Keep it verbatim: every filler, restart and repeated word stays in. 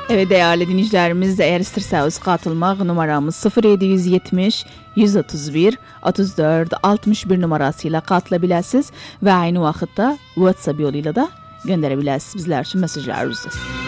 Evet değerli dinleyicilerimiz, eğer isterseniz katılmak numaramız sıfır yedi yetmiş yüz otuz bir otuz dört altmış bir numarasıyla katılabilirsiniz ve aynı vakitte WhatsApp yoluyla da gönderebilirsiniz bizler için mesajlarınızı.